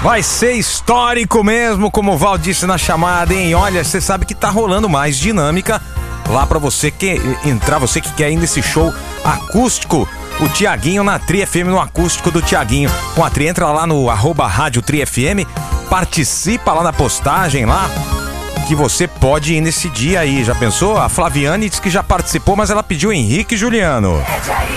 Vai ser histórico mesmo, como o Val disse na chamada, hein? Olha, você sabe que tá rolando mais dinâmica lá pra você que entrar, você que quer ir nesse show acústico, o Tiaguinho na Tri FM, no acústico do Tiaguinho com a Tri. Entra lá no @Rádio Tri FM, participa lá na postagem lá, que você pode ir nesse dia aí. Já pensou? A Flaviane disse que já participou, mas ela pediu Henrique e Juliano.